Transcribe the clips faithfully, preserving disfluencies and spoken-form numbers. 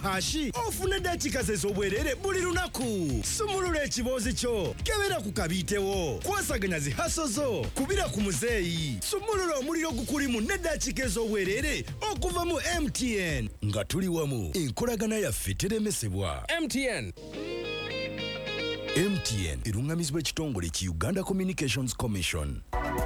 hashi ofune dakika ze z'obwerere buli lunaku. Sumulula ekiboozi kyo kebera ku kabiitewo. Kwasaganya zi haso zo kubira ku muzeeyi. Sumulula omuliro gukulimu ne dakika ez'obwerere okuva mu M T N. Nga tuli wamu enkolagana yaffe teremesebwa. M T N. M T N erungamizibwa ekitongole ki Uganda Communications Commission.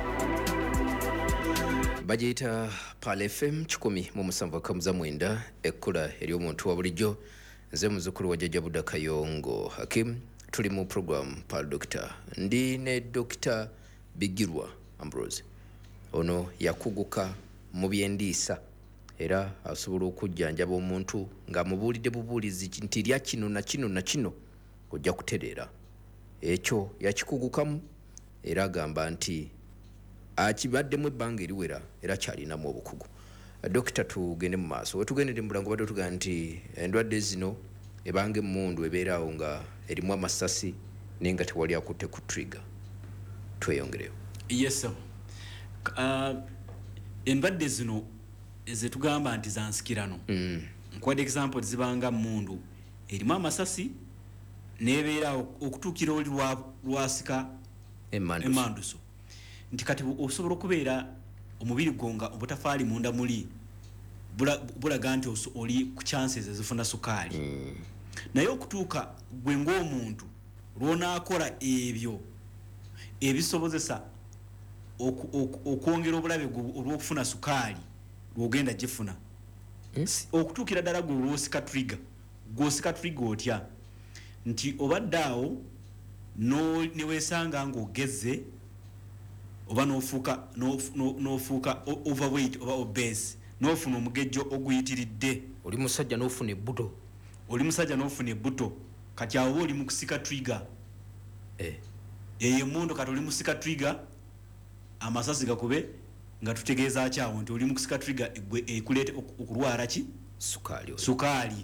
Bajeta Pal F M kikumi mu musanvu akamuza mwenda ekkula eri omuntu wa bulijjo nze muzukulu wa Jjajja Budda Kayongo Hakim tuli mu program Pal Doctor ndi ne Doctor Bigirwa Ambrose ono yakuguka mu byendiisa era asobola okujjanjaba omuntu nga mubuulidde bubuulizi nti lya kino na kino na kino ojja kutereera ekyo yakikugukamu era agamba nti akibaddemu ebbanga eriwera era kyalinamu obukugu. Dokita tugende mu maaso wetugendere mu bulango badde tugaa nti endwadde zino ebanga emmundu ebeeraawo nga erimu amasasi naye nga tewali akutte ku trigger. Tweyongereyo. Yes sir. Uh, endwadde zino zetugamba nti zansikirano mm. nkwade example zibanga mundu erimu amasasi nebeera okutuukira oli lwasika emanduso nti kati osobola okubeera omubiri gonga obutafaali munda muli bulaga nti oli ku chances ezifuna sukaali mm. naye okutuuka gwe ng'omuntu lwonaakola ebyo ebisobozesa okwongera obulabe olw'okufuna sukaali lwogenda gifuna yes. okutuukira ddala gwe olwosika trigger gwosika trigger otya nti obadde awo no neweesanga ng'ogezze oba n'ofuuka n'ofuuka overweight oba obese n'ofuna omugejjo oguyitiridde oli musajja n'ofuna ebbuto oli musajja n'ofuna ebbuto kati awo oli mu kusika trigger eh. eyo emmundu kati oli musika trigger amasasi gakube nga tutegeeza akyawo nti oli mu kusika trigger ekuleeta okulwala ki sukaali sukaali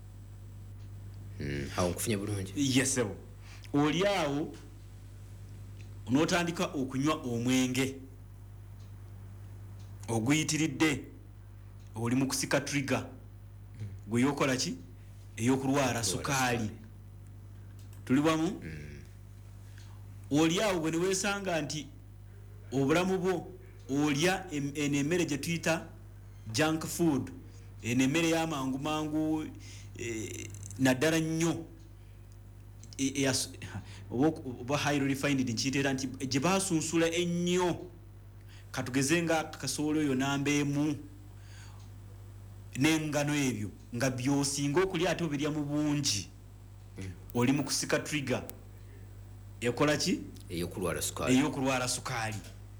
mm, awo nkufunye bulungi yes sebo oli awo n'otandika okunywa omwenge oguyitiridde oli mu kusika trigger mm. gwe yokola ki eyokulwala sukaali tuli wamu mm. oli awo bwe neweesanga nti obulamu bwo olya emmere gye tuyita junk food emmere y'amangu mangu e, naddala nnyo e, e, oba highly refined nkiyiteera nti gye baasunsula ennyo katugeze nga kasoolo oyo nambeemu n'engano ebyo nga byosinga okulya ate obirya mu bungi mm. oli mu kusika trigger ekola ki eyokulwala sukaali eyokulwala sukaali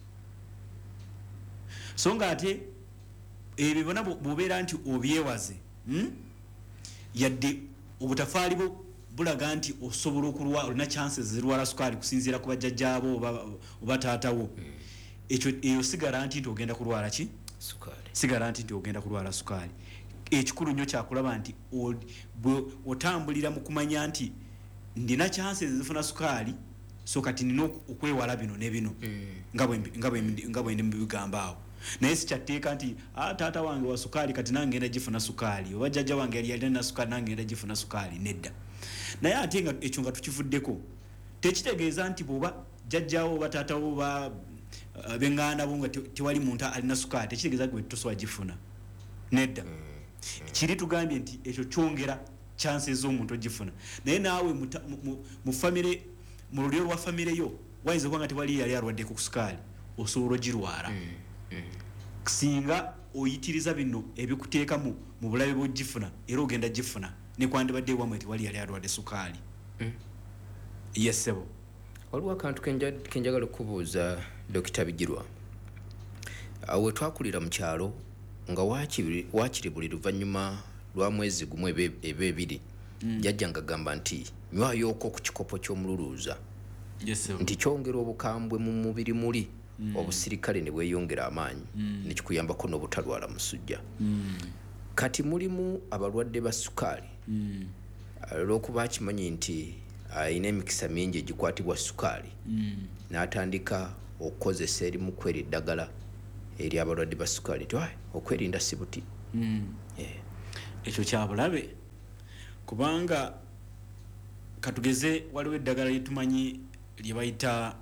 so nga ate ebyo bona bobeera nti obyewaze hmm? yadde obutafaali bwo bulaga nti osobola okulwala olina chances zirwala sukaali kusinziira ku bajjajjaabo oba, oba taatawo ekyo mm. eyo sigala nti nti ogenda kulwala ki sukaali sigala nti nti ogenda kulwala sukaali ekikulu nnyo kyakulaba nti bwe otambulira mu kumanya nti ndina chances zifuna sukaali so kati nina okwewala bino ne bino nga bwe ndi mu bigamba awo naye sikyateeka nti ah, taata wange wa sukaali kati nange ngenda gifuna sukaali oba jjajja wange yali alina sukaali nange ngenda gifuna sukaali nedda naye ate nga ekyo nga tukivuddeko tekitegeeza nti bw'oba jjajjawo oba taatawo oba uh, benganda bo nga tewali muntu alina sukaali tekitegeeza gwe tosobola gifuna nedda kiri tugambye nti ekyo kyongera chances z'omuntu ogifuna naye naawe mu famire mu lulyo lwa famire yo wayinza kuba nga tewali yali alwadde ku sukaali osobola ogirwala mm, mm. singa oyitiriza bino ebikuteeka mu mu bulabe bw'ogifuna era ogenda gifuna ne kwandibadde ewammwe tewali yali alwadde sukaali mm. yes sebo waliwo akantu kenjagala okubuuza Dokita Bigirwa awo twakulira mu kyalo nga waakiri buli luvannyuma lwa mwezi gumu ebe ebiri jjajja nga gamba nti nywayooko ku kikopo ky'omululuuza yes, nti kyongera obukambwe mu mubiri muli mm. obusirikale ne bweyongera amaanyi mm. ne kikuyambako n'obutalwala musujja mm. kati mulimu abalwadde ba sukaali mm. olw'okuba akimanyi nti ayina emikisa mingi egikwatibwa sukaali mm. n'atandika okukozesa erimu kwera eddagala eri abalwadde ba sukaali ti okwerinda sibuti mm. yeah. ekyo kyabulabe kubanga katugeze waliwo eddagala lyetumanyi lye bayita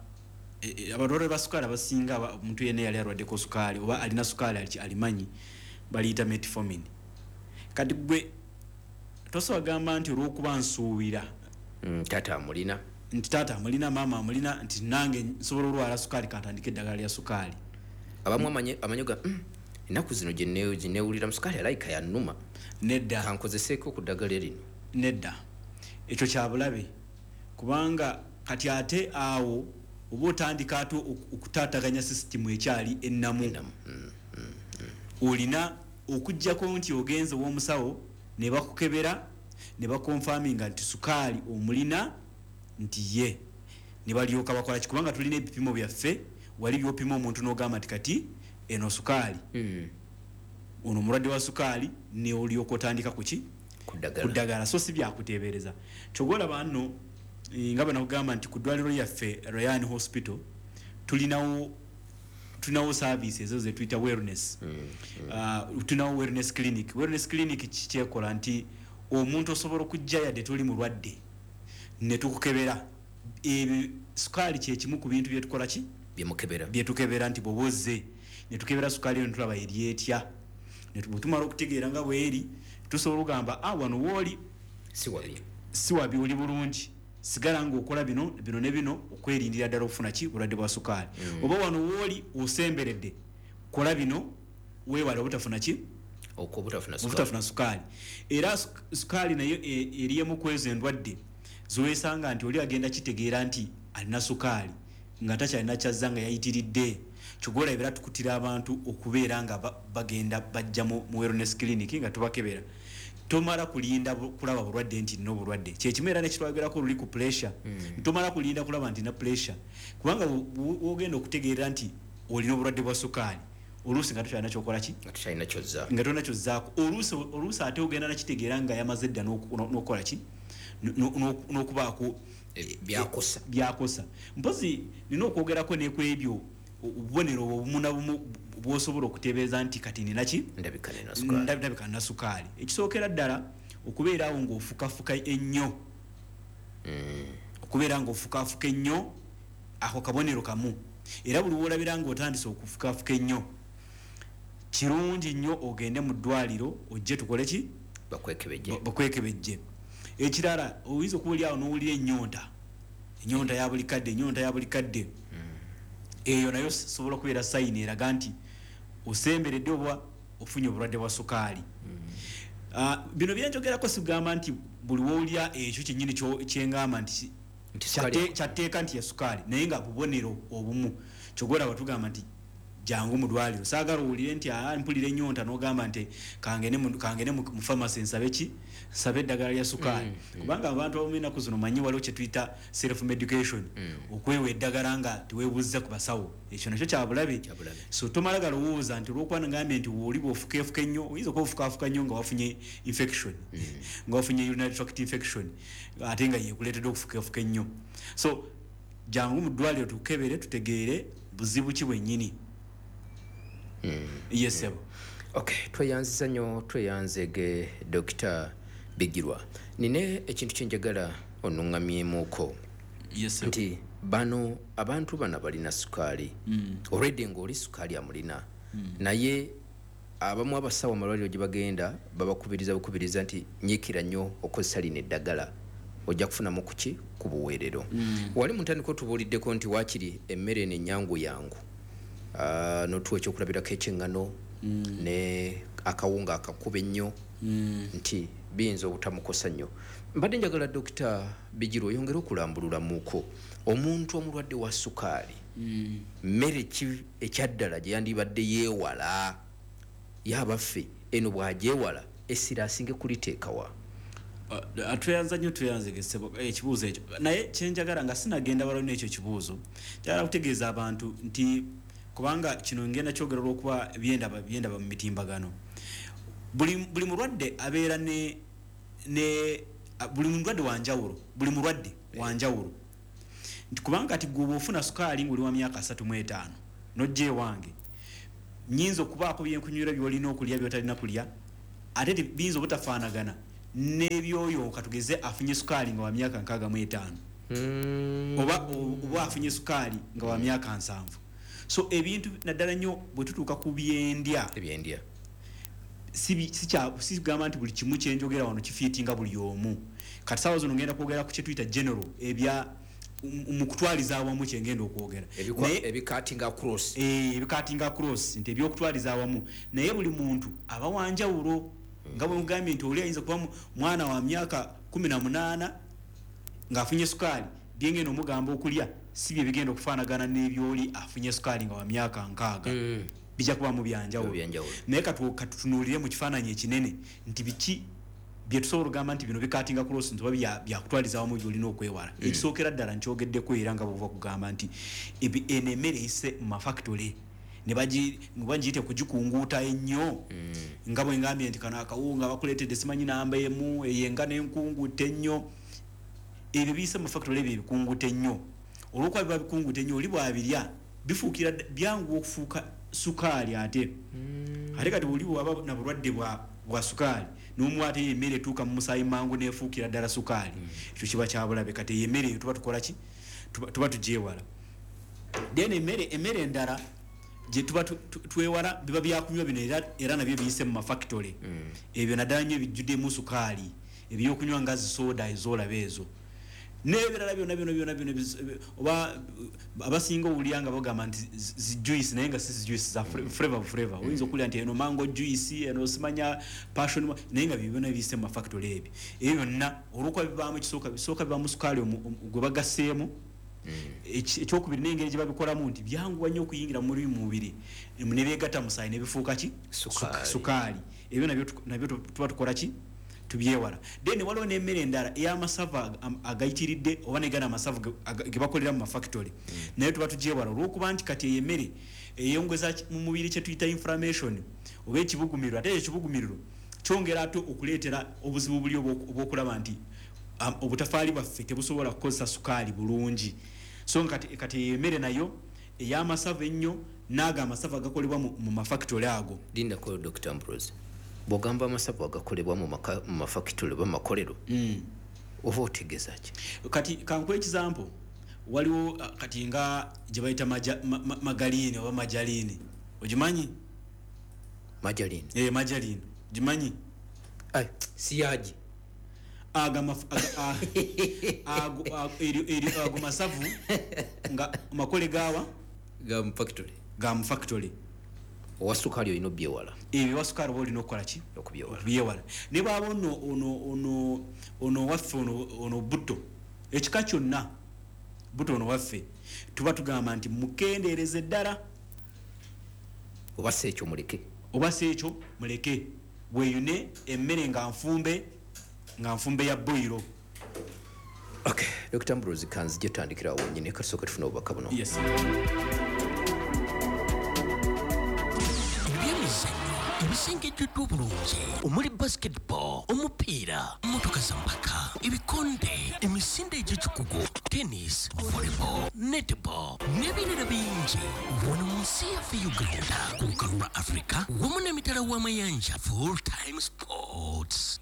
e, abalwadde ba sukaali abasinga omuntu yenna yali alwaddeko sukaali oba alina sukaali alimanyi baliyita metformin. Kati gwe tosobola gamba nti olw'okuba nsuubira mm, taata amulina nti taata amulina maama amulina nti nange nsobola olwala sukaali kantandika eddagala lya sukaali. Abamu amanyoga mm, ennaku zino gyenewulira mu sukaali alayika yannuma nedda kankozeseeko ku ddagala lino nedda ekyo kyabulabe kubanga kati ate awo oba otandika ate okutaataganya sisitimu ekyali ennamu mm, mm, mm. olina okujjako nti ogenze ow'omusawo ne bakukebera ne bakonfaminga nti sukaali omulina nti ye ne balyoka bakola ki kubanga tulina ebipimo byaffe wali byopima omuntu n'ogamba nti kati eno sukaali mm. ono omulwadde wa sukaali ne olyoka otandika kuki kuddagala kuddagala so si byakuteebereza kyogolaba nno nga bwe nakugamba nti ku ddwaliro lyaffe Ryan Hospital tulinawo tulinawo services ezo ze tuyita wellness mm, mm. Uh, tulinawo wellness clinic. Wellness clinic kikyekola nti omuntu osobola okujja yadde toli mulwadde ne tukukebera ebyo sukaali kyekimu ku bintu byetukola ki byemukebera byetukebera nti bw'obozze ne tukebera sukaali eyo ne tulaba eri etya ne tumala okutegeera nga bweri tusobola okugamba ah wano wooli si wabi si wabi oli bulungi sigala ng'okola bino bino ne bino okwerindira ddala okufuna ki bulwadde bwa sukaali mm. oba wano wooli osemberedde kola bino weewale obutafuna ki obutafuna sukaali era sukaali nayo eriyemu kwezo endwadde ziweesanga nti oli agenda kitegeera nti alina sukaali nga takyalina kyazza nga yayitiridde kyogola ebera tukutira abantu okubeera nga bagenda bajja mu wellness clinic nga tubakebera tomala kulinda kulaba bulwadde nti nno bulwadde kyekimu era nekitwagerako oluli ku pressure mm. tomala kulinda kulaba nti na pressure kubanga wogenda okutegeera nti olina obulwadde bwa sukaali oluusi nga tokyalina kyokola ki nga tolina kyozzaako oluusi ate ogenda nakitegeera nga yamaze dda n'okukola ki n'okubaako byakosa byakosa mpozi nina okwogerako nekwebyo obubonero obumu nabumu bwosobola okutebeeza nti kati nina ki ndabika na sukaali ekisookera ddala okubeera awo ng'ofukafuka ennyo mm. okubeera ng'ofukafuka ennyo ako kabonero kamu era buli woolabira ng'otandise okufukafuka ennyo kirungi nnyo ogende mu ddwaliro ojje tukole ki bakwekebejje. Ekirala oyinza okuba oli awo n'owulira ennyonta ennyonta ya buli kadde ennyonta ya buli kadde eyo nayo sobola kubeera sayini eraga nti osemberedde oba ofunye obulwadde bwa sukaali. Uh, bino byenjogerako sigamba nti buli woolya ekyo kyennyini kyengamba nti kyatteeka nti ya sukaali naye nga bubonero obumu kyogola batugamba nti jangu mu ddwaliro saagala owulire nti aa mpulira ennyonta n'ogamba nti kangene mu pharmacy nsabe ki nsabe eddagala lya sukaali mm, mm. kubanga abantu abamu ennaku zino manyi waliwo kye tuyita self medication mm. okwewa eddagala nga teweebuuziza ku basawo ekyo nakyo kyabulabe so tomala galowooza nti olwokuba nagambye nti wooli bw'ofukaefuka ennyo oyinza okuba ofukaafuka nnyo nga wafunye infection mm. nga wafunye urinary tract infection ate nga yekuleetedde okufukaefuka ennyo so jangu mu ddwaliro tukebere tutegeere buzibu ki bwennyini. Mm. Yes, mm. Okay, tweyanziza nnyo tweyanzege Doctor Bigirwa. Nine ekintu kyenjagala onungamyemuuko. Yes, nti bano abantu bana balina sukaali mm. already ng'oli sukaali amulina mm. naye abamu abasawo amalwaliro gye bagenda babakubiriza bukubiriza nti nyiikira nnyo okozesa lino eddagala ojja kufunamu kuki ku buweerero mm. wali mu ntandikwa tubuuliddeko nti waakiri emmere eno ennyangu yangu Uh, notuwa ekyokulabirako ekyeŋŋano mm. ne akawunga akakuba ennyo mm. nti biyinza obutamukosa nnyo. Mbadde njagala Dokita Bigirwa oyongere okulambululamuuko omuntu omulwadde wa sukaali mmere mm. ki ekyaddala gye yandibadde yeewala yaabaffe eno bw'agyewala essira asinge kuliteekawa. Uh, tweyanza nnyo tweyanzegese ekibuuzo ekyo naye kyenjagala nga sinagenda balao n'ekyo kibuuzo njagala kutegeeza abantu nti kubanga kino ngenda kyogerera okuba byendaba byendaba mu mitimbagano buli buli mulwadde abeera ne ne buli mulwadde wanjawulo buli mulwadde wanjawulo nti kubanga ati gwe ofuna sukaali ng'oli wa myaka asatu mu etaano n'ojje wange nyinza okubaako byenkunywera by'olina okulya by'otalina kulya ate biyinza obutafaanagana n'ebyoyo katugeze afunye sukaali nga wa myaka nkaaga mu etaano Mm. oba oba afunye sukaali nga wa myaka nsanvu. So ebintu naddala nnyo bwe tutuuka ku byendya Ebyendya. sigamba nti buli kimu kyenjogera wano kifiitinga buli omu. Kati saawa zino ngenda kwogera ku kyetuyita general ebya mu kutwaliza awamu kyengenda okwogera ebikatinga across ebikatinga across nti ebyokutwaliza awamu naye buli muntu aba wanjawulo nga bwe mugambye nti oli ayinza kuba mwana wa myaka kumi na munaana ng'afunye sukaali byengenda omugamba okulya si bye bigenda okufaanagana n'ebyoli afunye sukaali nga wa myaka nkaaga bijja kuba mu byanjawulo naye katutunuulire mu kifaananyi ekinene nti biki byetusobola okugamba nti bino bikatinga cross nti oba byakutwaliza awamu byolina okwewala. Ekisookera ddala nkyogeddeko era nga bwova kugamba nti eno emmere eyise mu mafactory ne bagiyite kugikunguuta ennyo nga bwe ngambye nti kano akawunga bakuleetedde simanyi namba emu eyenga n'enkunguuta ennyo ebyo biyise mu mafactory ebyo ebikunguuta ennyo olw'okuba biba bikunguuta ennyo oli bwabirya bifuukira byangu okufuuka sukaali ate ate kati buli bwaba na bulwadde bwa sukaali n'omuwaate emmere etuuka mu musaayi mangu neefuukira ddala sukaali ekyo kiba kyabulabe kati emmere eyo tuba tukola ki tuba tugyewala. Then emmere emmere endala gye tuba twewala biba byakunywa bino era nabyo biyise mu mafactory ebyo naddala nnyo bijjuddemu sukaali ebyokunywa nga zisoda ezoolaba ezo n'ebirala byonna byonna byonna byonna oba abasinga owulira nga bagamba nti zijuice naye nga si zijuice za flavor flavor oyinza okulya nti eno mango juice eno simanya passion naye nga byonna biyise mu mafactory ebyo ebyo byonna olw'okuba bibaamu ekisooka bisooka bibaamu sukaali gwe bagasseemu ekyokubiri n'engeri gye babikolamu nti byanguwa nnyo okuyingira mu mubiri ne beegatta musaayi ne bifuuka ki sukaali ebyo nabyo tuba tukola ki tubyewala. Then waliwo n'emmere endala ey'amasavu agayitiridde oba negana amasavu ge bakolera mu mafactory naye tuba tugyewala olw'okuba nti kati eyo emmere eyongeza mu mubiri kye tuyita inflammation oba ekibugumiriro ate ekibugumiriro kyongera ate okuleetera obuzibu buli obw'okulaba nti obutafaali bwaffe tebusobola kukozesa sukaali bulungi. So kati eyo emmere nayo ey'amasavu ennyo n'ago amasavu agakolebwa mu mafactory ago. Lindako Doctor Ambrose bw'ogamba amasavu agakolebwa mu mafactory oba makolero oba otegeeza ki? Kati kankuwa ekizampo waliwo kati nga gye bayita magaliini oba majaliini ogimanyi? Majaliini eh majaliini gimanyi? Ai siyaji aga ago ago masavu nga makole gawa ga mu factory ga mu factory owasukaali olina obyewala ebyo wasukaali olina okukola ki? okubyewala. Ne bwaba ono ono ono waffe ono butto ekika kyonna butto ono waffe tuba tugamba nti mukendeereze ddala oba si ekyo muleke oba si ekyo muleke bweyune emmere nga nfumbe nga nfumbe ya boiro. Okay, Doctor Ambrose kanzi gye tutandikira awo nnyini kasooka tufuna obubaka buno. Yes. Ebisengejjeddwa obulungi omuli basketball, omupiira, motoka za mpaka, ebikonde, emisinde egy'ekikugu, tennis, volleyball, netball n'ebirala bingi wano mu nsi yaffe Uganda ku lukalu lwa Africa wamu n'emitala w'amayanja full time sports.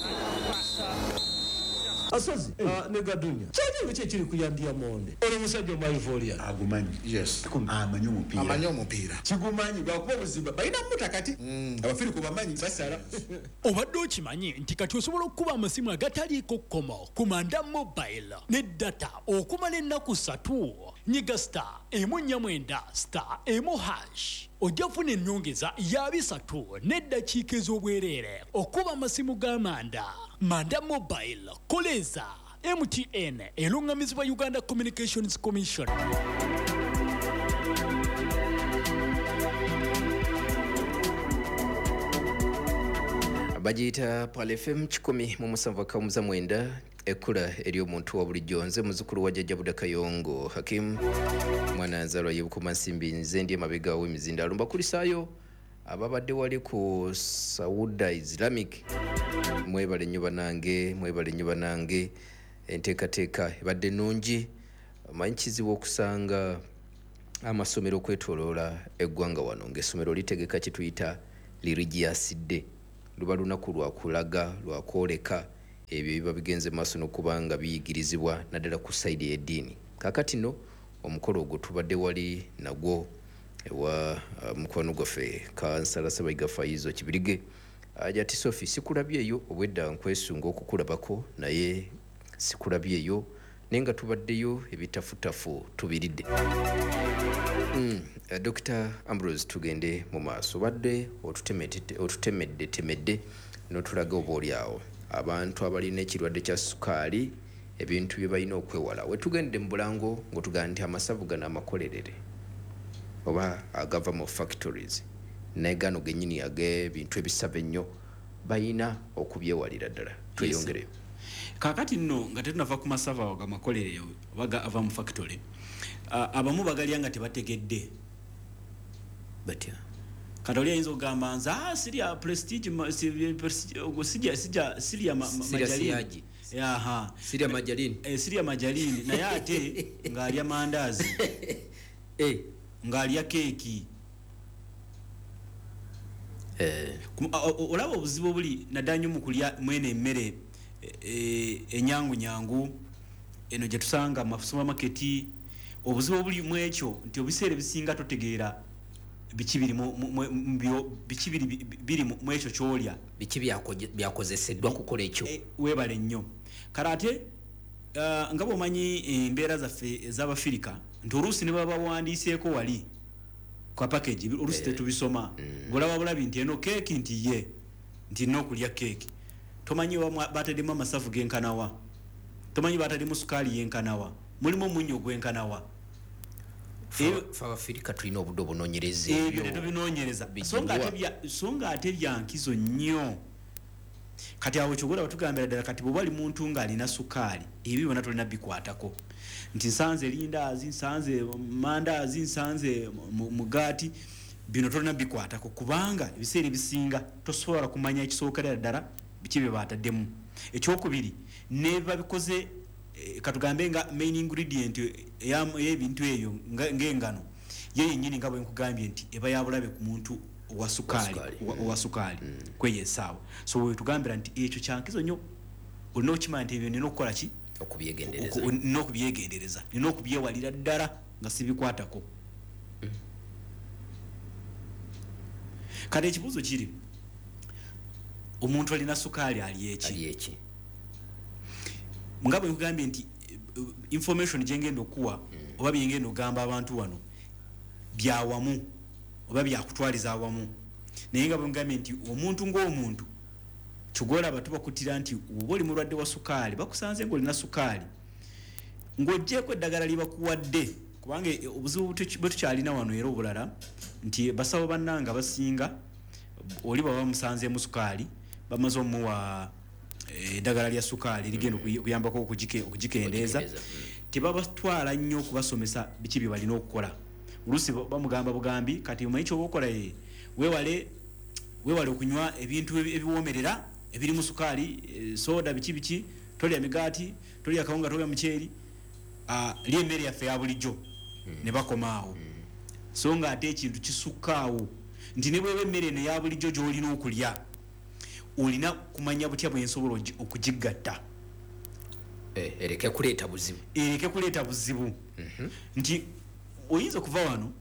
Asozi ne gadunya kyali biki kiri kuyandia monde ole musajja omaivolia agumanyi yes amanyi omupiira amanyi omupiira kigumanyi gwakuba obuzimba balina mutakati abafiri ku bamanyi basala obadde okimanyi nti kati osobola okukuba amasimu agataliiko kkomo ku Manda Mobile ne data okumala ennaku ssatu nyiga star emu nnya mwenda star emu hash ojja funa ennyongeza ya bisatu n'eddakiika ez'obwereere okuba amasimu ga Manda. Manda Mobile koleza M T N elungamizibwa Uganda Communications Commission. Bagiyita Pal F M kikumi mu musanvu akamuza mwenda ekkula eri omuntu wa bulijjo nze muzukulu wa jjajja Buda Kayongo Hakim mwana nzalwa y'Ebukuma Nsimbi nze ndi emabega w'emizindaalo mbakulisaayo ababadde wali ku Sauda Islamic mwebale nnyo banange mwebale nnyo banange enteekateeka ebadde nnungi amanyi kizibu okusanga amasomero okwetooloola eggwanga wano ng'essomero litegeka kituyita lirigiyasidde luba lunaku lwakulaga lwakwoleka ebyo biba bigenze maaso n'okuba nga biyigirizibwa naddala ku sayidi y'eddiini. Kaakati no omukolo ogwo tubadde wali nagwo ewa uh, mukwano gwaffe kansala Ssebayiga Faizo Kibirige ajati Sophie sikulabyeyo obwedda nkwesunga okukulabako naye sikulabyeyo nenga tubaddeyo ebitafutafu tubiridde. Mm, uh, Doctor Ambrose tugende mu maaso badde otutemedde otutemedde temedde n'otulaga oba oli awo abantu abalina ekirwadde kya sukaali ebintu bye balina okwewala. We tugende mu Bulango ng'otugamba nti amasavu gano amakolerere oba agava mu factories naye gano gennyini ag'ebintu ebisava ennyo balina okubyewalira ddala. Tweyongereyo. Kaakati nno nga tetunava ku masavu ago gamakolerere oba ava mu factory, uh, abamu bagalya nga tebategedde batya kati oli ayinza okugamba nze ah, sirya prestige sijja sijja sirya majalini aha sirya majalini eh, sirya majalini naye ate ng'alya mandaazi eh ng'alya keeki eh olaba obuzibu obuli naddala nnyo mu kulya mwene emmere enyangu nyangu eno gye tusanga mu supermarket. Obuzibu obuli mu ekyo nti obiseera ebisinga totegeera biki biri mu biki biri mu ekyo ky'olya biki byakozeseddwa kukola ekyo. Weebale nnyo karate nga bw'omanyi embeera zaffe ez'Abafirika nti oluusi ne baba bawandiiseeko wali kwa package oluusi tetubisoma bulaba bulabi nti eno keeki nti ye nti n'okulya keeki tomanyi baataddemu amasavu g'enkanawa tomanyi baataddemu sukaali y'enkanawa mulimu omunnyo gw'enkanawa. Abafirika tulina obudde obunoonyereza ebyo tetubinoonyereza so nga ate bya nkizo nnyo. Kati awo kyogera batugambira ddala kati bwe bali muntu ng'alina sukaali ebyo byonna tulina bikwatako nti nsanze lindaazi nsanze mandaazi nsanze mugaati bino tulina bikwatako kubanga ebiseera ebisinga tosobola kumanya ekisookerera ddala biki bye baataddemu. Ekyokubiri ne babikoze katugambe nga main ingredient y'ebintu eyo ng'engano ye yennyini nga bwe nkugambye nti eba yabulabe ku muntu owa sukaali owa sukaali kweyesaawa. So we tugambira nti ekyo kyankizo nnyo olina okimanya nti ebyo nina okukola ki okubyegendereza nina okubyegendereza nina okubyewalira ddala nga sibikwatako. Kati ekibuuzo kiri omuntu alina sukaali ali eki nga bwe nkugambye nti information gyengenda okuwa oba byengenda okugamba abantu wano byawamu oba byakutwaliza awamu naye nga bwe nkugambye nti omuntu ng'omuntu kigolaba tubakutira nti oba oli mulwadde wa sukaali bakusanze ng'olina sukaali ng'oggyeko eddagala lye bakuwadde kubanga obuzibu bwe tukyalina wano era obulala nti basawo bannanga basinga oli baba bamusanzeemu sukaali bamaze omuwa eddagala lya sukaali ligenda okuyambako okugikendeeza tebabatwala nnyo okubasomesa biki bye balina okukola. Oluusi bamugamba bugambi kati omanyi kyoba okola ye weewale weewale okunywa ebintu ebiwoomerera ebirimu sukaali soda biki biki tolya migaati tolya kawunga tolya muceeri lya emmere yaffe ya bulijjo ne bakomaawo. So nga ate ekintu kisukkaawo nti ne bweba emmere eno eya bulijjo gy'olina okulya olina kumanya butya bwensobola okugigatta ereke kuleeta buzibu ereke kuleeta buzibu nti oyinza okuva wano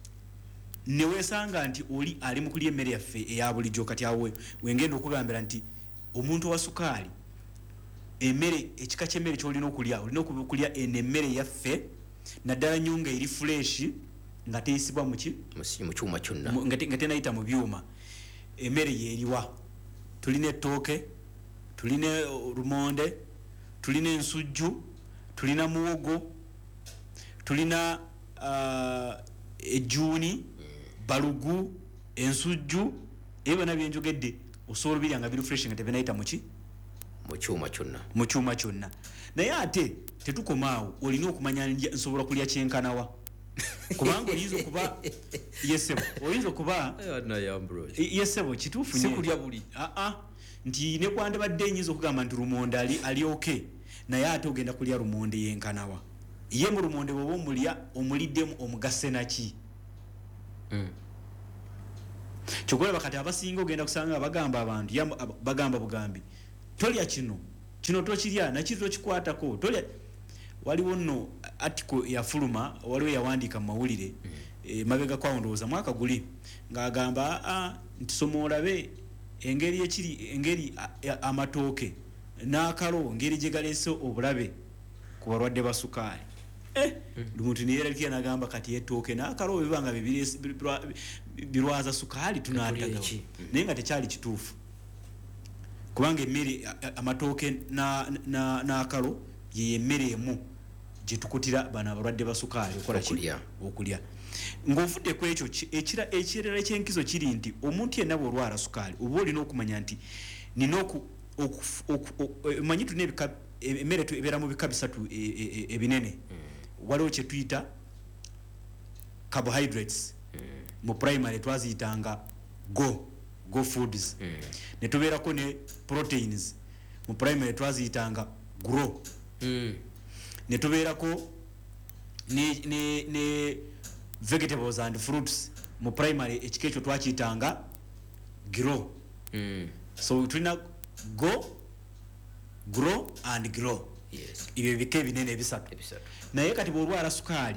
ne weesanga nti oli ali mu kulya emmere yaffe eya bulijjo kati awo wengenda okugambira nti omuntu wa sukaali emmere ekika ky'emmere ky'olina okulya olina okulya eno emmere yaffe naddala nnyo nga eri fresh nga teyisibwa muki mu kyuma kyonna nga tenayita mu byuma. Emmere yeeriwa tulina ettooke tulina lumonde tulina ensujju tulina muwogo tulina uh, ejjuuni balugu ensujju ebyo byonna byenjogedde osobola obirya nga biri fresh nga tebenayita muki mu kyuma kyonna mu kyuma kyonna. Naye ate tetukomaawo olina okumanya nsobola kulya kyenkanawa kubanga oyinza okuba yesebo oyinza okuba yesebo kituufu sikulya buli aa nti ne kwandibadde nyinza okugamba nti lumonde ali ali okay naye ate ogenda kulya lumonde yenkanawa ye mu lumonde bwoba omulya omuliddemu omugase naki kyokola bakati abasinga ogenda kusanga bagamba abantu ya bagamba bugambi tolya kino kino tokirya nakiri tokikwatako tolya waliwo nno article ya fuluma waliwo yawandiika mu mawulire mm. e, mabega kwa ndowooza mwaka guli ng'agamba a ntisoma olabe engeri ekiri engeri amatooke n'akalo ngeri gye galeese obulabe ku balwadde ba sukaali eh lumuntu niye yali yanagamba kati etooke n'akalo bibanga birwaza sukaali tunaatagawo naye nga tekyali kituufu kubanga emmere amatooke n'akalo ye emmere emu gye tukutira bano abalwadde ba sukaali okulya okulya ng'ofudde ku ekyo ekira ekirala ekyenkizo kiri nti omuntu yenna bw'olwala sukaali oba olina okumanya nti nina manyi tulina emmere ebeera mu bika bisatu ebinene waliwo kye tuyita carbohydrates mu primary twaziyitanga go go foods ne tubeerako ne proteins mu primary twaziyitanga grow ne tubeerako ne ne ne vegetables and fruits mu primary ekika ekyo twakiyitanga grow mm. so tulina go grow and grow yes. Ibyo bika ebinene ebisatu naye kati bw'olwala sukaali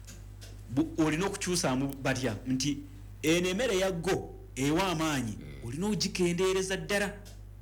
olina okukyusaamu batya nti eno emmere ya go ewa amaanyi mm. olina ogikendeereza ddala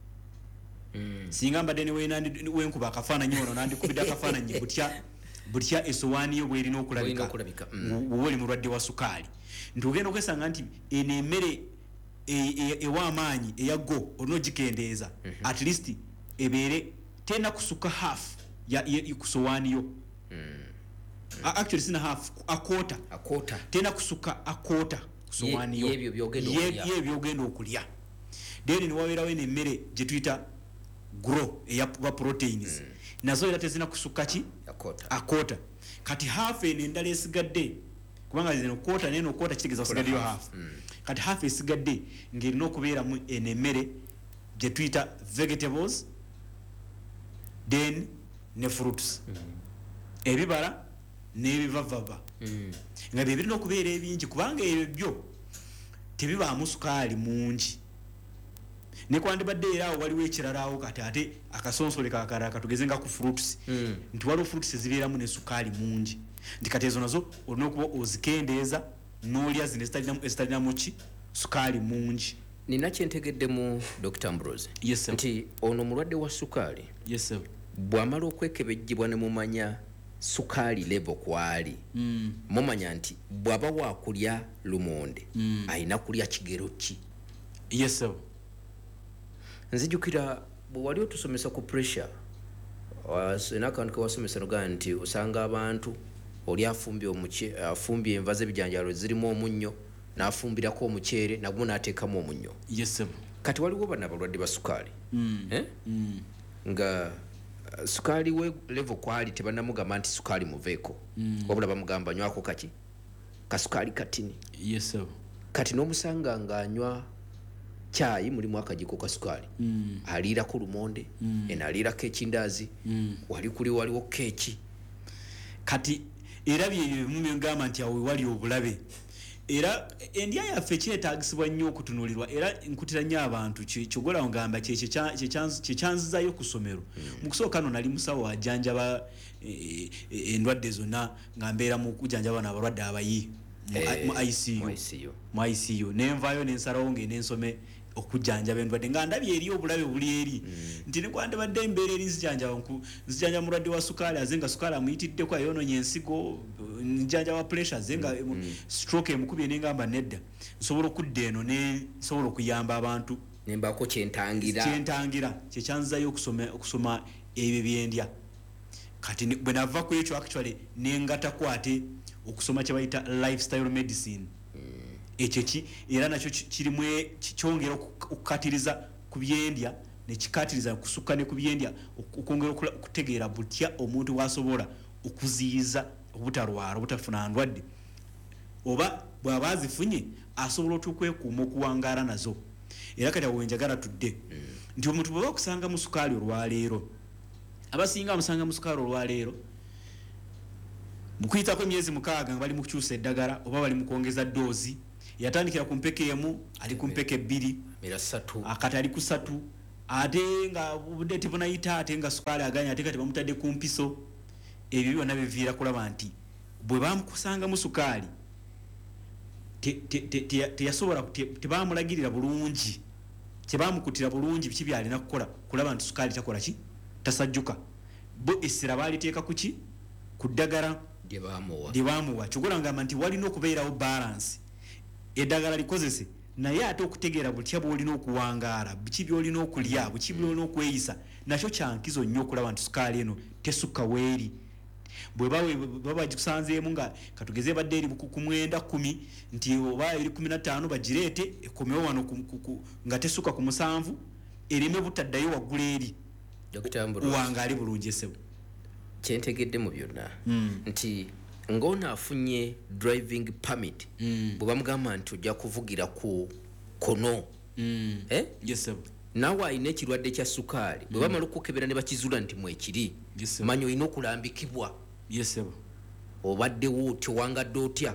mm. singa mbadde newenkuba akafaananyi ono nandikubidde akafaananyi butya butya esowaani yo bwerina okulabika wowe oli mulwadde wa sukaali nti ogenda okwesanga nti eno emmere ewa amaanyi eya go olina ogikendeeza at least ebeere tena kusuka half ku sowaani yo actually sina half a quarter a quarter tena kusuka a quarter ku sowaani yo yebyo byogenda okulya then niwabeerawo eno emmere gye tuyita grow eya proteins mm. nazo era tezina kusuka ki akota kati half eno endala esigadde kubanga zino kota neno kota kitegeza osigaddeyo half mm. kati half esigadde ng'erina okubeeramu eno emmere gye tuyita vegetables then ne fruits mm. ebibala n'ebivavava mm. nga bye birina okubeera ebingi kubanga ebyo byo tebibaamu sukaali mungi nekwandibadde era awo waliwo ekirala awo kati ate akasonsole kakala katugeze nga ku fruits mm. nti waliwo fruits ezibeeramu ne sukaali mungi nti kati ezo nazo olina okuba ozikendeeza n'olya zino ezitalinamu ki sukaali mungi. Nina kyentegeddemu Doctor Ambrose yes, nti ono mulwadde wa sukaali yes, bw'amala okwekebejjibwa ne mumanya sukaali level kwali mm. mumanya nti bw'aba waakulya lumonde mm. ayina kulya kigero ki. yes, sir. Nzijukira bwe wali otusomesa ku pressure n'akantu ke wasomesa noga nti osanga abantu oli afumbye omuce afumbye enva z'ebijanjalo zirimu omunnyo n'afumbirako omuceere nagwo n'ateekamu omunnyo. yes, sir. Kati waliwo bana abalwadde ba sukaali mm. eh? mm. nga uh, sukaali we level kwali tebannamugamba nti sukaali muveeko mm. wabula bamugamba nywako kaki kasukaali katini. yes, sir. Kati n'omusanga ng'anywa chai mulimu akajiko ka sukaali mm. aliirako lumonde mm. ena aliirako ekindaazi mm. wali kuli waliwo keeki kati era bye bimu ngamba nti awo wali obulabe era endya yaffe kyetaagisibwa nnyo okutunulirwa era nkutira nnyo abantu kyogola ngamba kyekyanzizayo ku ssomero mm. mu kusooka no nali musawo ajjanjaba endwadde zonna nga mbeera mu kujjanjaba n'abalwadde abayi mu I C U mu I C U nenvayo nensalawo ng'ene nsome okujjanjaba endwadde nga ndabye eri obulabe buli eri mm. nti nekwandibadde embeera eri nzijanjaba nzijanjaba mulwadde wa sukaali aze nga sukaali amuyitiddeko ayononya ensigo njanjaba pressure aze nga mm. stroke emukubye nengamba nedda nsobola okudda eno ne nsobola okuyamba abantu nembaako kyentangira kyentangira kyekyanzizayo okusoma okusoma ebyo byendya kati bwe nava ku ekyo actually nengatakwate okusoma kye bayita lifestyle medicine ekyo ki era nakyo kirimu kyongera okukatiriza ku byendya nekikatiriza kusukka ne ku byendya okwongera okutegeera butya omuntu wasobola okuziyiza obutalwala obutafuna ndwadde oba bw'aba azifunye asobola otukwekuuma okuwangaala nazo. Era kati awo njagala tudde nti omuntu bwe bakusanga mu sukaali olwaleero abasinga amusanga mu sukaali olwaleero mukuyitako emyezi mukaaga nga bali mu kukyusa eddagala oba bali mu kwongeza doozi yatandikira ku mpeke emu ali ku mpeke bbiri mirasatu akati ali ku ssatu ate nga budde tibunayita ate nga sukaali aganya ate kati bamutadde ku mpiso ebyo byonna biviira kulaba nti bwe bamukusangamu sukaali teyasobola tebamulagirira bulungi tebamukutira bulungi biki byalina kukola kulaba nti sukaali takola ki tasajjuka bo essira baaliteeka ku ki ku ddagala lye baamuwa kigula ngamba nti walina okubeerawo balance eddagala likozese naye ate okutegeera butya bwolina okuwangaala biki byolina okulya biki byolina okweyisa nakyo kyankizo nnyo okulaba nti sukaali eno tesukka weeri bwe baba bagikusanzeemu nga katugeze badde eri ku mwenda kumi nti oba eri kumi na ttaano bagireete ekomewo wano nga tesukka ku musanvu ereme butaddayo waggula eri wangaali bulungi esebo kyentegedde mu byonna nti ng'ono afunye driving permit bwe bamugamba nti ojja kuvugira ku kono naawe alina ekirwadde kya sukaali bwe bamala okukebera ne bakizula nti mwekiri manya olina okulambikibwa obaddewo tewangadde otya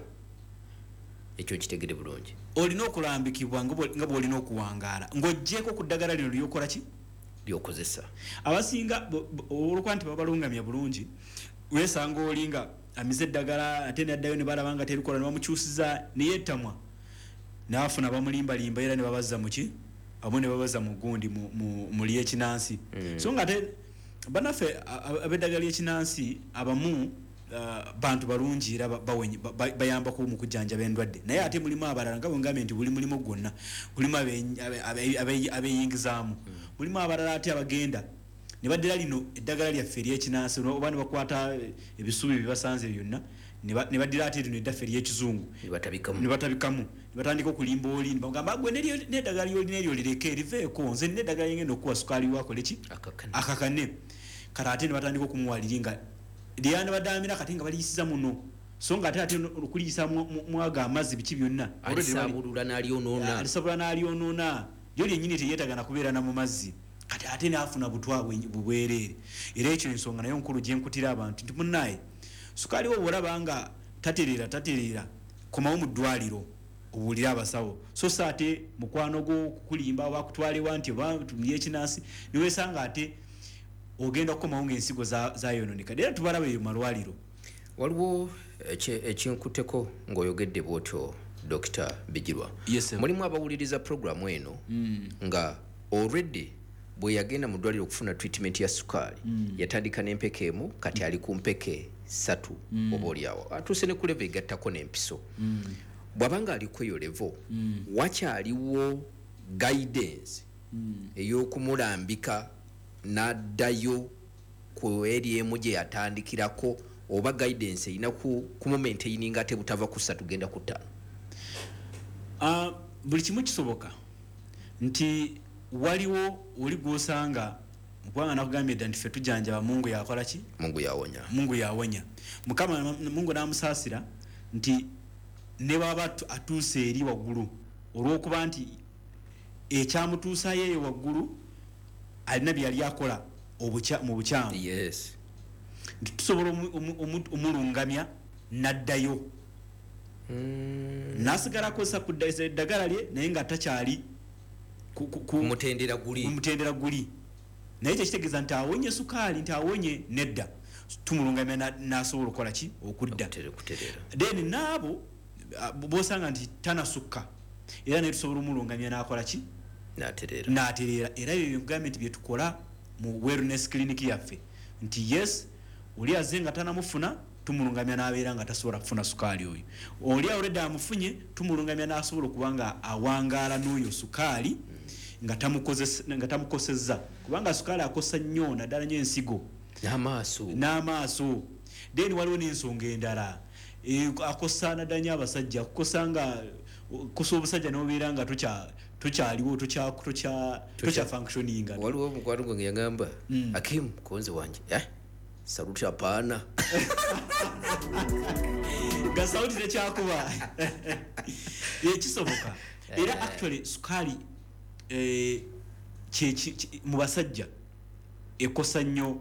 ekyo kitegere bulungi olina okulambikibwa nga bwolina okuwangaala ng'ogjeeko ku ddagala lino lyokola ki lyokozesa abasinga olwokuba nti babalungamya bulungi weesanga olinga amize eddagala ate naddayo ne balaba nga terikola ne bamukyusiza neyeettamwa naafuna bamulimbalimba era ne babaza muki abo ne babaza mu gundi muli ekinansi so nga ate banaffe ab'eddagala ly'ekinansi abamu bantu balungi era bayambako mu kujjanjaba endwadde naye ate mulimu abalala nga bwengambye nti buli mulimu gwonna mulimu abeeyingizaamu mulimu abalala ate abagenda ne baddira lino eddagala lyaffe ery'ekinansi oba ne bakwata ebisubi byebasanze byonna ne baddira ate lino eddaffe ery'ekizungu ne batabikamu ne batandika okulimba oli ne bagamba gwe n'eddagala lyolina eryo lireke liveeko nze nina eddagala lyengenda okuwa sukaali wakole ki akakane kati ate ne batandika okumuwaliri nga lyana badamira kati nga baliyisiza muno so nga ate ate okuliyisa mwaga amazzi biki byonna alisabulula n'alyonoona alisabulula n'alyonoona yo lyennyini teyeetagana kubeerana mu mazzi kati ate naafuna butwa bubwereere era ekyo ensonga nayo nkulu gye nkutira abantu nti munnaye sukaali wo bw'olaba nga tatereera tatereera komawo mu ddwaliro obuulire abasawo so sa ate mukwano gwo kukulimba oba kutwalewa nti oba tumye ekinansi niweesanga ate ogenda kukomawo ng'ensigo zayononeka era tubalaba eyo malwaliro waliwo ekinkuteko ng'oyogedde bwotyo Dokita Bijirwa mulimu abawuliriza programu eno nga already bwe yagenda mu ddwaliro okufuna treatment ya sukaali yatandika n'empeke emu kati ali ku mpeke ssatu oba oliawo atuuse ne ku level egattako n'empiso bw'abanga ali ku eyo level wakyaliwo guidance ey'okumulambika n'addayo ku eri emu gye yatandikirako oba guidance erina ku moment eyininga ate butava ku ssatu genda ku ttaano buli kimu kisoboka nti waliwo oli gwosanga mukubanga nakugambye dda nti ffe tujanjaba mungu yakola ki mungu yawonya mungu yawonya mukama mungu n'amusaasira nti ne baba atuuse eri waggulu olw'okuba nti ekyamutuusayo eyo waggulu alina bye yali akola mu bukyamu yes nti tusobola omulungamya n'addayo n'asigala akozesa ku ddagala lye naye nga takyali kumutendera guli kumutendera guli naye tekitegeeza nti awonye sukaali nti awonye nedda tumulungamya n'asobola okukola ki okudda then naabo bosanga nti tanasukka era naye tusobola omulungamya n'akola ki n'atereera era ebyo nkugambye nti byetukola mu wellness clinic yaffe nti yes oli aze nga tanamufuna tumulungamya n'abeera nga tasobola kufuna sukaali oyo oli already amufunye tumulungamya n'asobola okuba nga awangaala n'oyo sukaali nga tamukosezza kubanga sukaali akosa nnyo naddala nnyo ensigo n'amaaso n'amaaso then waliwo n'ensonga endala akosa naddala nnyo abasajja kukosa nga kosa obusajja n'obeera nga tokyaliwo tokya functioning waliwo omukwano gwange yagamba Hakim konze wange saluti hapana nga sauti tekyakuba ekisoboka era actually sukaali mu basajja ekosa nnyo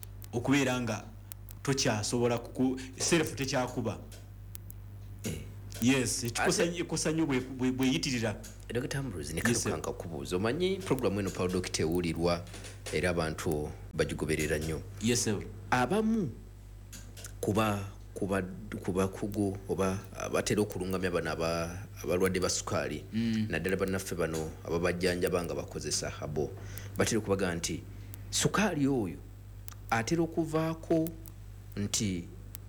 okubeera nga tokyasobola self tekyakuba yes ekikusanyo bweyitirira Doctor Ambrose ne Yes, sir. kalukanka kubuuza omanyi program eno Paul Doctor ewulirwa era abantu bagigoberera nnyo yes sir. abamu kuba kuba kuba kugu oba batera okulungamya bano aba- abalwadde ba sukaali naddala bannaffe bano ababajjanjaba nga bakozesa habo batera okubaga nti sukaali oyo atera okuvaako nti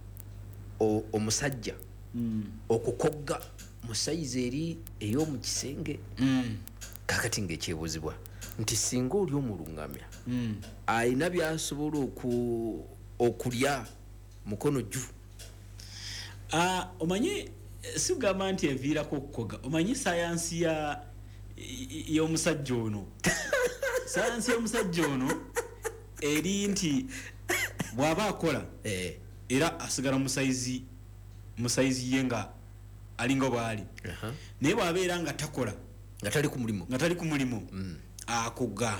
o- omusajja okukogga mu sayizi eri ey'omu kisenge kakati ng'ekyebuzibwa nti singa oli omulungamya alina byasobola oku- okulya mukono jju Ah, omanyi si kugamba nti eviirako okukoga omanyi sayansi ya y- y'omusajja ono sayansi y'omusajja ono eri nti bw'aba akola Eh, era asigala musayizi musayizi ye nga alinga bw'ali aha. naye bw'abeera nga takola nga tali ku mulimu nga tali ku mulimu akuga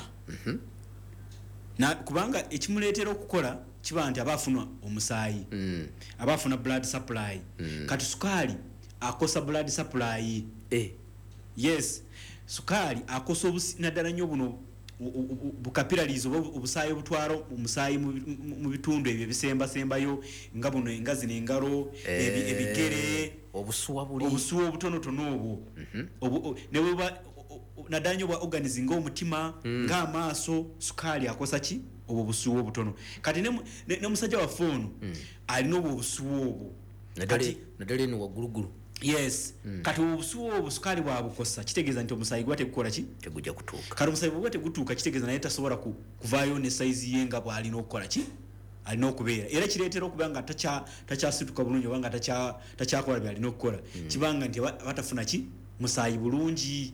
Na- kubanga ekimuleetera okukola kiba nti aba afuna omusaayi aba afuna blood supply kati sukaali akosa blood supply Eh, yes sukaali akosa obusi- naddala nnyo buno bukapiralizo oba obusaayi obutwala omusaayi mu bi- mu- mu bitundu ebyo ebisembasembayo nga buno enga zino engalo ebi- ebigere obusuwa buli obusuwa obutonotono obwo Obu- o- ne bweba o- o- naddala nnyo bwa organize ng'omutima ng'amaaso sukaali akosa ki obwo obusuwa obutono kati ne mu- ne ne musajja waffe ono alina obwo obusuwa obwo naddala kati naddala eno waggulugulu yes kati obusuwa obwo sukaali bwabukosa kitegeeza nti omusaayi gwa tegukola ki tegujja kutuuka kati omusaayi bwegwa tegutuuka kitegeeza naye tasobola ku- kuvaayo ne sayizi ye nga bw'alina okukola ki alina okubeera era kireetera okuba nga takya- takyasituka bulungi oba nga takya- takyakola byalina okukola kibanga nti aba- batafuna ki musaayi bulungi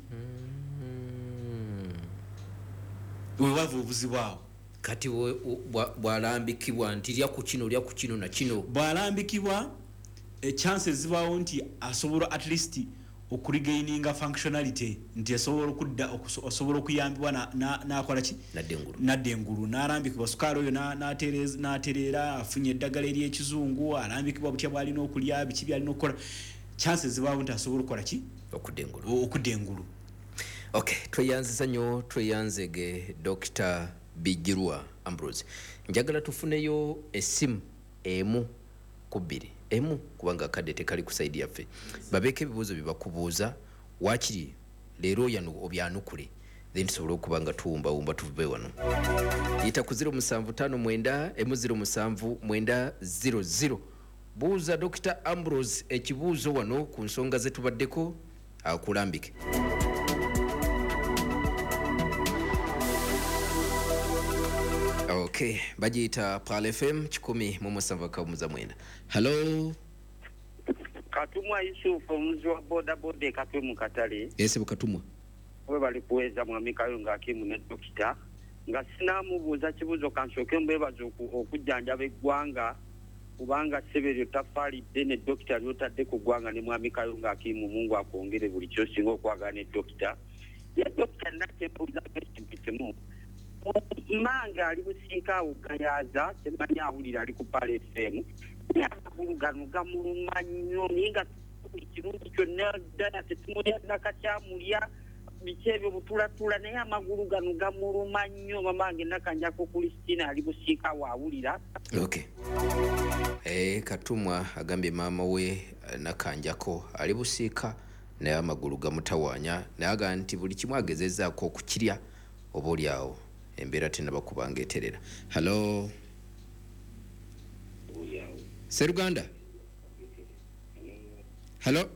webava obuzibu awo kati we- u- bwa- bw'alambikibwa nti lya ku kino lya ku kino na kino bw'alambikibwa chances zibaawo nti asobola at least okuregaininga functionality nti asobola okudda okuso- asobola okuyambibwa na- na- n'akola ki nadde engulu nadda engulu n'alambikibwa sukaali oyo na- n'atereez- n'atereera afunye eddagala ery'ekizungu alambikibwa butya bw'alina okulya biki byalina okukola chances zibaawo nti asobola okukola ki okudda engulu O- okudda engulu okay tweyanziza nnyo tweyanzege Dr Bijirwa Ambrose njagala tufuneyo essimu emu ku bbiri emu kubanga akadde tekali ku saidi yaffe babeeko ebibuuzo bye bakubuuza waakiri leero yano obyanukule then tusobole okuba nga tuwumbawumba tuve wano yita ku zero musanvu tano mwenda emu zero musanvu mwenda zero zero buuza Dr Ambrose ekibuuzo wano ku nsonga ze tubaddeko akulambike okay bagiyita Pal F M kikumi mu musanvu kamuza mwenda hello Katumwa Yusufu omuzi wa boda boda katwe mu katale ese bukatumwa we bali kuweza mwami Kayunga Akimu ne dokita nga sinamubuuza kibuzo kansooke mbebaza okujjanjaba eggwanga kubanga ssebero tafaalidde ne dokita lyotadde ku ggwanga ne mwami Kayunga Akimu Mungu akwongere buli kyosinga okwagala ne dokita ye dokita nakyembuuza ekintu kimu manga ali businka awo gayaza temanyi awulira ali ku Pal F M amagulu gano gamuluma nnyo naye nga buli kirungi kyonna ddala tetumulya nakakyamulya biki ebyo butulatula naye amagulu gano gamuluma nnyo mamange nakanjako Kristina ali busiika waawulira okay eh katumwa agambye maama we eh, nakanjako ali busiika naye amagulu gamutawaanya naye agamba nti buli kimu agezezaako okukirya oba oli awo embeera tenaba kubanga eterera hello Seruganda hello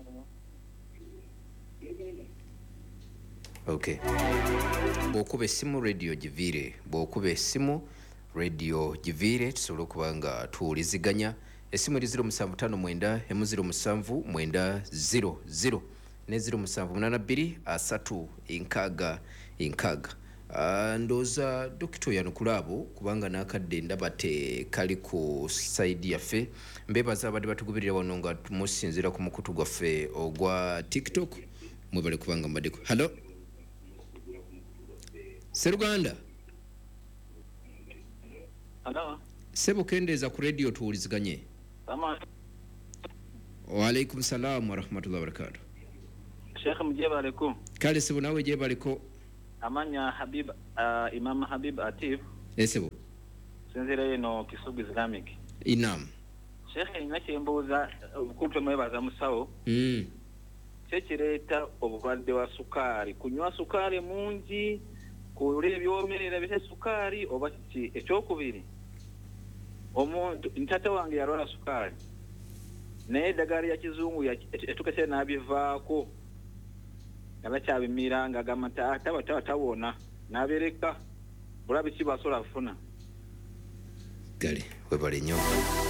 okay bw'okuba essimu radio giviire bw'okuba essimu radio giviire tusobole okuba nga tuwuliziganya essimu eri zero musanvu tano mwenda emu zero musanvu mwenda zero zero ne zero musanvu munaana bbiri asatu enkaaga enkaaga Uh, ndooza dokita oyanukula abo kubanga n'akadde ndaba tekali ku saidi yaffe mbeebaza abadde batugoberera wano nga tumusinziira ku mukutu gwaffe ogwa tiktok mwebale kubanga mbaddeko hallo Seruganda Hello. sebo kendeeza ku radio tuwuliziganye Sama. Wa alaikum salam wa rahmatullahi wa barakatuh. Sheikh mjeba alaikum. Kale sibu nawe jeba aliko. Amanya Habib uh, Imam Habib Atif. Esibu. Sinzire no Kisugu Islamic. Inam. Sheikh nyache mbuza kumpe mwebaza musawo. Mm. Chechireta obulwadde wa sukari. Kunywa sukari mungi, kulya ebyomerera bise sukari oba ki ekyokubiri. Omuntu ntata wange yarwala sukari. Naye eddagala ya kizungu etukese n'abivaako. Abachabimira nga gamata ataba tawona nabireka bulabi kibasola afuna gali webale nyo.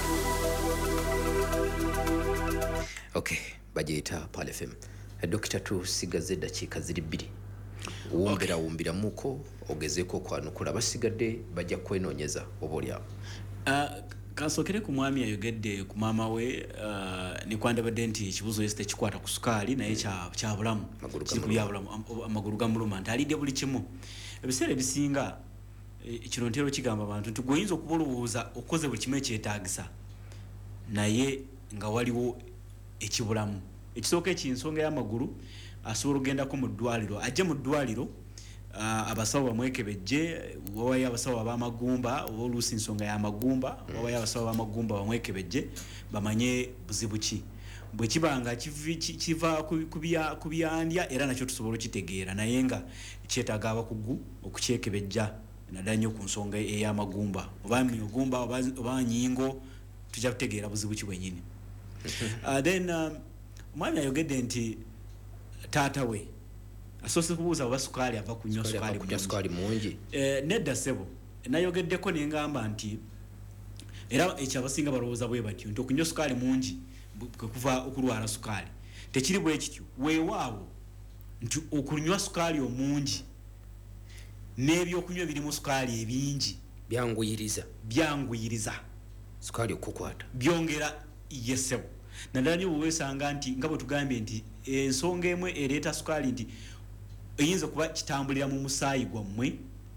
Okay, bajeta Pal F M. Dokita tu sigaze dakika ziri bbiri. Wombera okay. Wombira muko ogezeko kwanukula basigadde bajja kwenonyeza obolya. Uh, kasokere ku mwami ayogedde ku mama we uh, ni kwanda badenti ekibuzo este kikwata ku sukali naye kya kya bulamu kikulya bulamu amaguru gamuluma ntalide buli kimu ebiseera bisinga ekino e, ntero kigamba abantu nti goyinza okubulubuza okoze buli kimu ekyetagisa naye nga waliwo ekibulamu ekisooka ekinsonga y'amaguru asobola okugenda ko mu ddwaliro ajje mu ddwaliro Uh, abasawo bamwekebejje wawaye abasawo abamagumba oluusi nsonga y'amagumba wawaye abasawo abamagumba bamwekebejje bamanye buzibu ki bwe kibanga kiva kubiyandya era nakyo tusobola okitegeera naye nga kyetaaga abakugu okukyekebejja naddala nnyo ku nsonga ey'amagumba oba myogumba oba nyingo tujja kutegeera buzibu ki bwennyini. uh, then omwami um, ayogedde nti taata we asose kubuuza oba sukali ava kunywa sukali kunywa sukali mungi eh nedda sebo nayogeddeko nengamba nti era ekyabasinga balowooza bwe batyo nti okunywa sukali mungi kuva okulwala sukali tekiri bwe kityo weewaawo nti okunywa sukali omungi n'ebyokunywa birimu sukali ebingi byanguyiriza byanguyiriza sukali okukwata byongera yesebo naddala nnyo bwesanga nti nga bwe tugambye nti ensonga emwe ereeta sukali nti eyinza kuba kitambulira mu musaayi gwammwe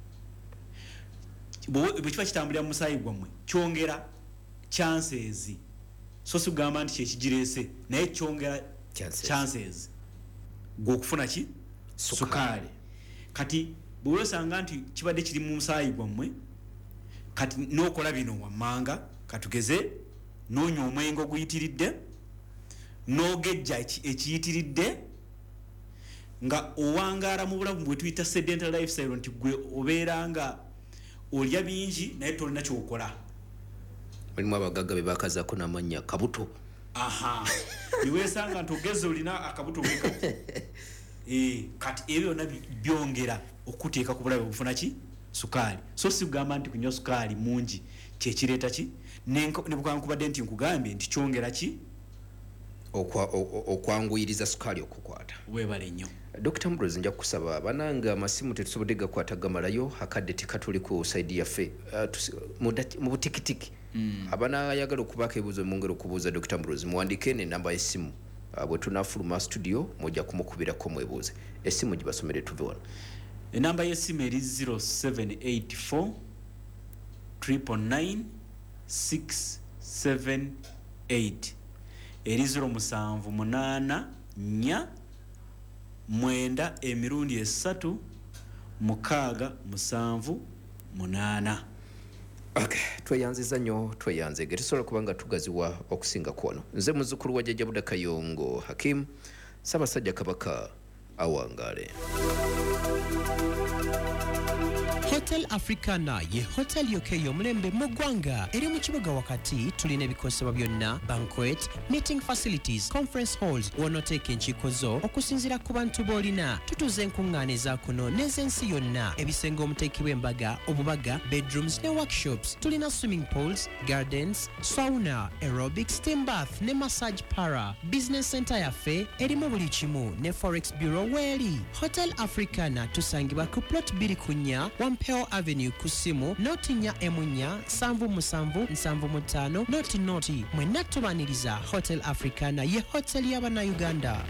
bwe kiba kitambulira mu musaayi gwammwe kyongera chances so sigamba nti kyekigirese naye kyongera chances gw'okufuna ki sukali kati bwe wesanga nti kibadde kiri mu musaayi gwammwe kati n'okola bino wammanga katugeze n'onywa omwenge oguyitiridde n'ogejja ekiyitiridde nga owangaala mu bulamu bwe tuyita sedentary lifestyle nti gwe obeera nga olya bingi naye tolina kyokola. Mulimu abagagga be bakazaako n'amannya kabuto. Aha niweesanga nti ogeze olina akabuto bwekati eh kati ebyo byonna byongera okuteeka ku bulabe obufuna ki sukali so si kugamba nti kunywa sukali mungi kyekireeta ki ne bukwankubadde nti nkugambye nti kyongera ki okwanguyiriza sukali okukwata. Weebale nnyo Dokita Mbrozi nja kusaba bananga amasimu tetusobodde gakwata gamalayo hakadde tikatuli ku side yaffe mu butikitiki abanayagala okubaako ebibuuzo mu ngero okubuuza Dokita Mbrozi muwandike n'ennamba y'essimu bwe tunafuluma studio mujja kumukubirako mwebuuze essimu gibasomere tuve wano. Enamba y'essimu eri zero seven eight four nine nine six seven eight eri zero musanvu munaana nnya mwenda emirundi esatu mukaaga musanvu munaana. Okay, tweyanziza nnyo tweyanzege tusobola kubanga tugaziwa okusinga kwono. Nze muzzukulu wa Jjajja Buda Kayongo Hakim Ssaabasajja Kabaka awangaale. Hotel Africana ye hotel yoke yomulembe mu ggwanga eri mu kibuga wakati tulina ebikosebwa byonna banquet meeting facilities conference halls wonoteeka enkiiko zo okusinziira ku bantu b'olina tutuze enkuŋŋaana eza kuno n'ez'ensi yonna ebisenge omuteekibwa embaga obubaga bedrooms ne workshops tulina swimming pools gardens sauna aerobic steam bath ne massage para business center yaffe erimu buli kimu ne forex bureau weeri. Hotel Africana tusangibwa ku plot bbiri ku nnya Wampeo Avenue kusimu noti nya emunya sanvu musanvu nsanvu mutano noti noti mwenna tubaniriza. Hotel Africana ye hotel y'abana Uganda.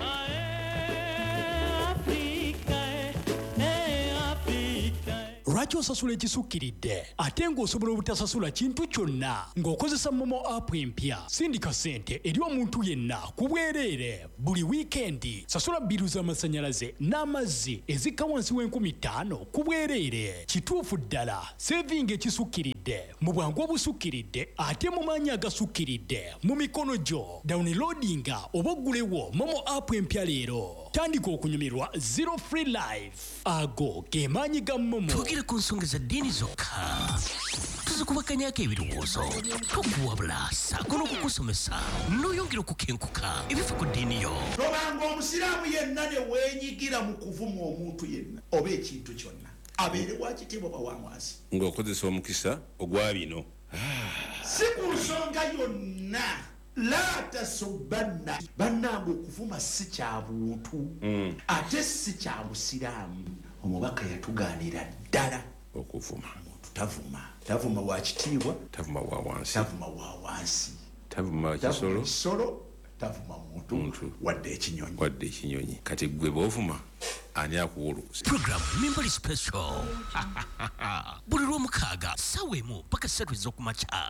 lwaki osasula ekisukkiridde ate ng'osobola obutasasula kintu kyonna ng'okozesa momo app empya? Sindika ssente eri omuntu yenna ku bwereere buli wiikendi. Sasula bbiru z'amasannyalaze n'amazzi ezikka wansi w'enkumi ttaano ku bwereere. Kituufu ddala sevinga ekisukkiridde mu bwangu obusukkiridde ate mu maanyi agasukkiridde mu mikono gyo. Downloadinga oba oggulewo momo app empya leero. Tandika okunyumirwa zero free life. Ago ge maanyi ga momo. Twogera ku nsonga za ddiini zokka. Tuzikubakanyako ebirowoozo. Tokuwabula ssaako n'okukusomesa n'oyongera okukenkuka ebifa ku ddiini yo. tobanga omusiraamu yenna ne weenyigira mu kuvuma omuntu yenna oba ekintu kyonna abeere wakitiibwa bawamwasi ng'okozesa omukisa ogwa bino. si ku nsonga yonna la tasubbanna bannange okuvuma si kya buntu ate si kya busiraamu. Omubaka yatugaanira ddala okuvuma. omuntu tavuma tavuma wa kitiibwa, tavuma wa wansi, tavuma wa wansi, tavuma kisolo, kisolo tavuma muntu wadde ekinyonyi wadde ekinyonyi. Kati gwe bw'ovuma ani akuwuluse? Program Members Special buli lw'omukaaga ssaawa emu paka ssatu ez'okumakya.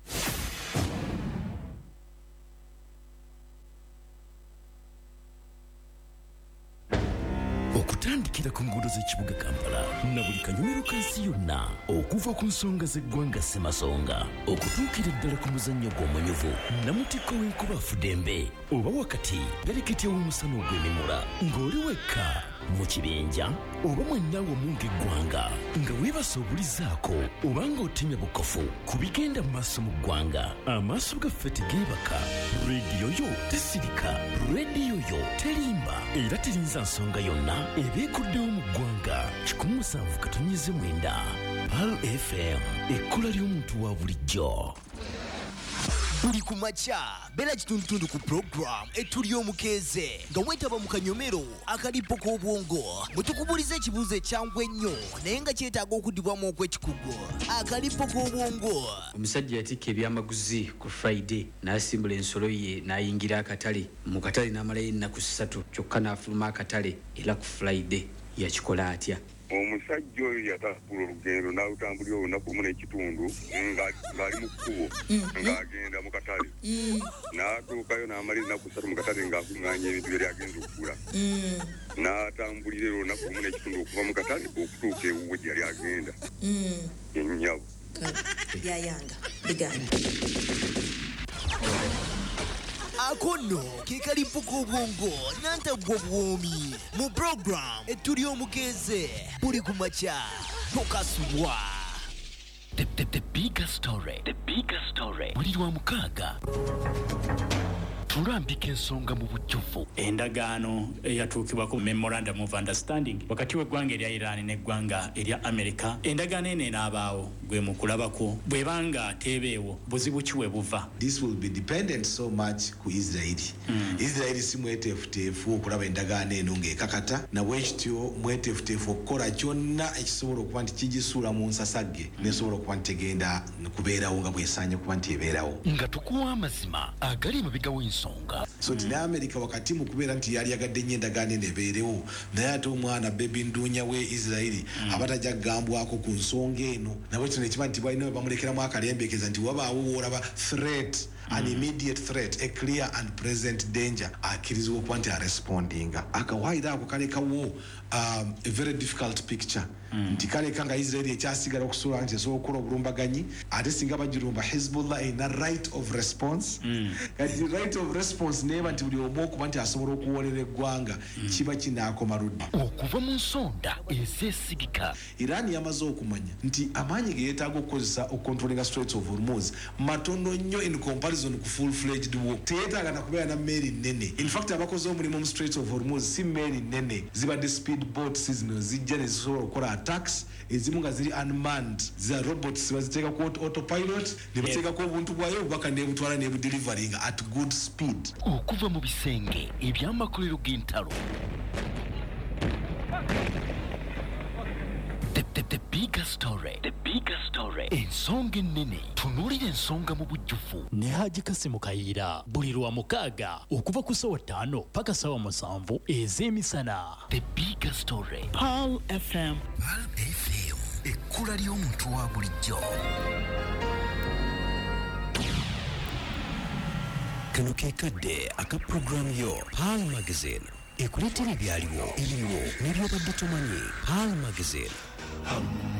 Okutandikira ku nguudo z'ekibuga Kampala na buli kanyomero ka nsi yonna, okuva ku nsonga z'eggwanga Ssemasonga okutuukira ddala ku muzannyo gw'omunyuvu Namutikko w'enkuba Fudembe, oba wakati bereketya w'omusana ogw'emimula ng'oli wekka mu kibinja oba mwennawe omunga eggwanga nga weebasa obulizaako oba ng'otemya bukofu ku bigenda mu maaso mu ggwanga. Amaaso gaffe tegeebaka, rediyo yo tesirika, rediyo yo terimba era terinza nsonga yonna ebeekuddewo mu ggwanga. kikumi musanvu katonnyeze mwenda Pal F M, ekkola ly'omuntu wa bulijjo. Buli kumakya beera kitundutundu ku program etuli omukeeze nga weetaba mu kanyomero akalipo k'obwongo bwe tukubuuliza ekibuuzo ekyangu ennyo naye nga kyetaaga okuddibwamu okw'ekikugu. Akalipo k'obwongo. Omusajja yatikka ebyamaguzi ku Friday n'asimbula ensolo ye n'ayingira akatale. Mu katale n'amalayo ennaku ssatu kyokka n'afuluma akatale era ku Friday yakikola atya? Omusajja oyo yatambula olugendo n'alutambulira olunaku lumu n'ekitundu ng'ali mu kkubo ng'agenda mu katale n'atuukayo n'amalira ennaku ssatu mu katale ng'akuŋŋaanya ebintu byali agenza okugula n'atambulira era olunaku lumu n'ekitundu okuva mu katale okutuuka ewuwe gye yali agenda ennyabo yayanga biganda. Akono ke kalipo k'obwongo n'antaggwa bwomi mu program etuli omukeeze buli kumakya tokasubwa. The, the, the bigger story, the bigger story. Buli lwa mukaaga tulambika ensonga mu bujjuvu. Endagaano eyatuukibwako memorandum of understanding wakati w'eggwanga erya Iran n'eggwanga erya America. Endagaano eno enaabaawo gwe mu kulabako bw'ebanga teebeewo buzibu ki we buva. This will be dependent so much ku Israeli. Mm. Israeli si mweteefuteefu okulaba endagaano eno ng'ekakata na bwekityo mweteefuteefu okukola kyonna ekisobola okuba nti kigisuula mu nsasagge nesobola okuba nti tegenda kubeerawo nga bwesaanye okuba nti ebeerawo. Nga tukuwa amazima agali emabega w'ensonga. So nti ne America wakati mu kubeera nti yali yagadde nnyo endagaano eno ebeerewo naye ate omwana bebi nduunya we Israeli mm. abatajja kugambwako ku nsonga eno nabwe kino ekiba nti bwalina we bamulekeramu akalembekeza nti wabaawo woolaba threat an immediate threat, a clear and present danger, akirizibwa okuba nti arespondinga. Akawaayiro ako kalekawo um, a very difficult picture mm. nti kaleka nga Israeli ekyasigala okusobola nti esobola okukola obulumbaganyi ate singa bagirumba Hezbollah ena right of response mm. kati right of response neeba nti buli omu okuba nti asobola okuwolera eggwanga mm. kiba kinaakoma ludda okuva mu nsonda ezeesigika. Iran yamaze okumanya nti amaanyi ge yeetaaga okukozesa okukontrolinga Straits of Hormuz matono nnyo in comparison ku full fledged war. Teyeetaaga na kubeera na meeri nnene. In fact abakoze omulimu mu Straits of Hormuz si meeri nnene zibadde speed boats zino zijja ne zisobola okukola attacks ezimu nga ziri unmanned za robots baziteeka ku autopilot ne bateekako obuntu bwayo obubaka nebutwala nebudeliverying at good speed okuva mu bisenge ebyamakolero g'entalo. The, the, the bigger story, the bigger story. Ensonga ennene tunuulira ensonga mu bujjuvu. Ne Haji Kasimu Kayiira buli lwa mukaaga okuva ku ssaawa ttaano paka ssaawa musanvu ez'emisana. The bigger story. Pal F M. Pal F M. ekkula ly'omuntu wa bulijjo. Kano ke kadde aka puroguramu yo Pearl Magazine ekuleetera ebyaliwo ebiriwo n'ebyobadde tomanyi. Pearl Magazine